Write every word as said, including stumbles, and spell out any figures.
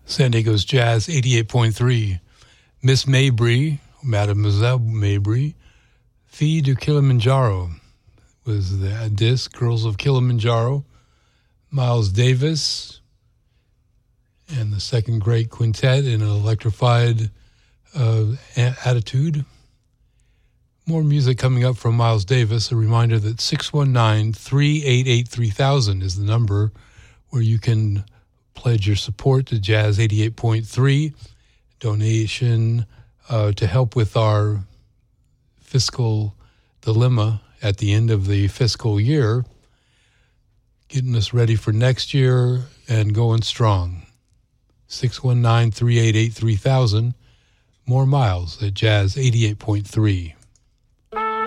San Diego's Jazz eighty-eight point three. Miss Mabry, Mademoiselle Mabry, Fille de Kilimanjaro was the disc. Girls of Kilimanjaro. Miles Davis and the Second Great Quintet in an electrified uh, a- attitude. More music coming up from Miles Davis. A reminder that six one nine, three eight eight, three thousand is the number where you can pledge your support to Jazz eighty-eight point three. Donation uh, to help with our fiscal dilemma at the end of the fiscal year, getting us ready for next year and going strong. six one nine, three eight eight, three thousand. More Miles at Jazz eighty-eight point three.